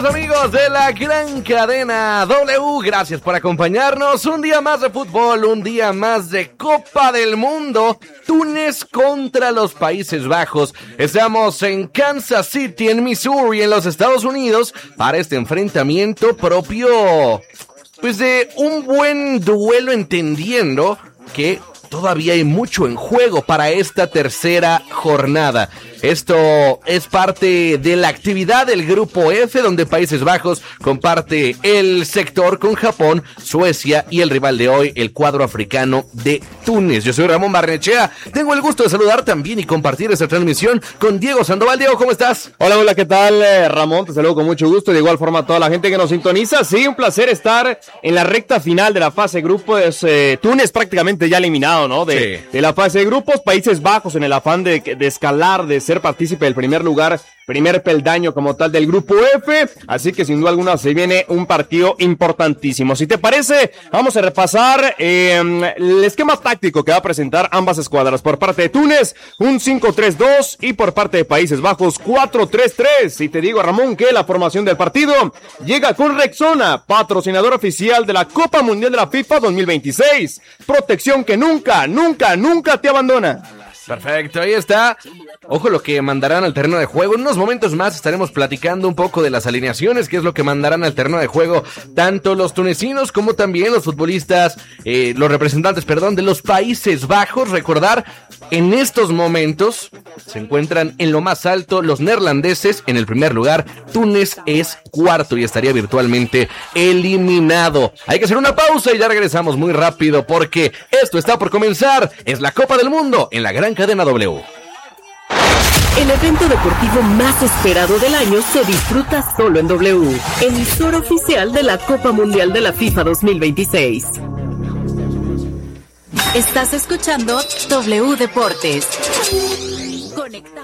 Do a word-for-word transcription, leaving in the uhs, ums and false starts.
días, amigos de la gran cadena W. Gracias por acompañarnos. Un día más de fútbol, un día más de Copa del Mundo. Túnez contra los Países Bajos. Estamos en Kansas City, en Missouri, en los Estados Unidos, para este enfrentamiento propio, pues, de un buen duelo, entendiendo que todavía hay mucho en juego para esta tercera jornada. Esto es parte de la actividad del Grupo F, donde Países Bajos comparte el sector con Japón, Suecia y el rival de hoy, el cuadro africano de Túnez. Yo soy Ramón Barnechea, tengo el gusto de saludar también y compartir esta transmisión con Diego Sandoval. Diego, ¿cómo estás? Hola, hola, ¿qué tal, Ramón? Te saludo con mucho gusto, de igual forma a toda la gente que nos sintoniza. Sí, un placer estar en la recta final de la fase de grupos. Eh, Túnez prácticamente ya eliminado, ¿no? De, sí. de la fase de grupos. Países Bajos en el afán de, de escalar, de ser partícipe del primer lugar, primer peldaño como tal del Grupo F, así que sin duda alguna se viene un partido importantísimo. Si te parece, vamos a repasar eh, el esquema táctico que va a presentar ambas escuadras. Por parte de Túnez, un cinco tres dos, y por parte de Países Bajos, cuatro tres tres. Y te digo, Ramón, que la formación del partido llega con Rexona, patrocinador oficial de la Copa Mundial de la FIFA dos mil veintiséis. Protección que nunca, nunca, nunca te abandona. Perfecto, ahí está. Ojo lo que mandarán al terreno de juego. En unos momentos más estaremos platicando un poco de las alineaciones, que es lo que mandarán al terreno de juego tanto los tunecinos como también los futbolistas, eh, los representantes, perdón, de los Países Bajos. Recordar, en estos momentos se encuentran en lo más alto los neerlandeses en el primer lugar. Túnez es cuarto y estaría virtualmente eliminado. Hay que hacer una pausa y ya regresamos muy rápido, porque esto está por comenzar. Es la Copa del Mundo en la gran cadena W. El evento deportivo más esperado del año se disfruta solo en W, emisora oficial de la Copa Mundial de la FIFA dos mil veintiséis. Estás escuchando W Deportes. Conecta.